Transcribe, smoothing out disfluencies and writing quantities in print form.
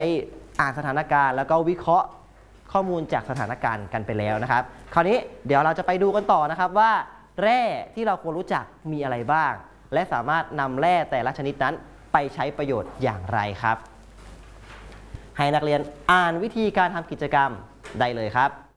อ่านสถานการณ์แล้วก็วิเคราะห์ข้อมูลจากสถานการณ์กันไปแล้วนะครับคราวนี้เดี๋ยวเราจะไปดูกันต่อนะครับว่าแร่ที่เราควรรู้จักมีอะไรบ้างและสามารถนำแร่แต่ละชนิดนั้นไปใช้ประโยชน์อย่างไรครับให้นักเรียนอ่านวิธีการทำกิจกรรมได้เลยครับ